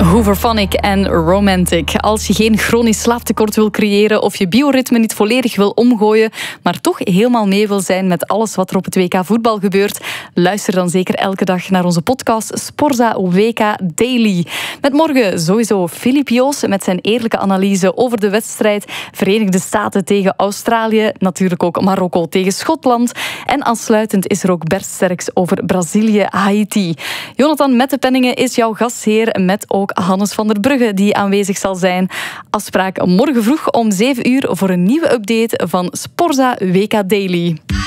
Hooverphonic en Romantic. Als je geen chronisch slaaptekort wil creëren of je bioritme niet volledig wil omgooien, maar toch helemaal mee wil zijn met alles wat er op het WK voetbal gebeurt, luister dan zeker elke dag naar onze podcast Sporza WK Daily. Met morgen sowieso Filip Joos met zijn eerlijke analyse over de wedstrijd Verenigde Staten tegen Australië, natuurlijk ook Marokko tegen Schotland. En aansluitend is er ook Bert Sterks over Brazilië-Haiti. Jonathan Mettepenningen is jouw gastheer, met ook Hannes van der Brugge die aanwezig zal zijn. Afspraak morgen vroeg om 7 uur voor een nieuwe update van Sporza WK Daily.